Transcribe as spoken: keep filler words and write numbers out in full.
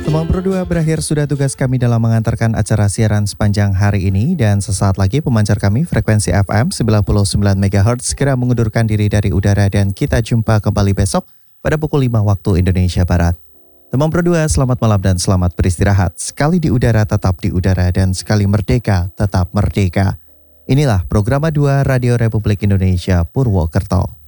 Teman Pro dua berakhir sudah tugas kami dalam mengantarkan acara siaran sepanjang hari ini dan sesaat lagi pemancar kami frekuensi F M sembilan puluh sembilan megahertz segera mengundurkan diri dari udara dan kita jumpa kembali besok pada pukul lima waktu Indonesia Barat. Teman Pro dua selamat malam dan selamat beristirahat. Sekali di udara tetap di udara dan sekali merdeka tetap merdeka. Inilah program dua Radio Republik Indonesia Purwokerto.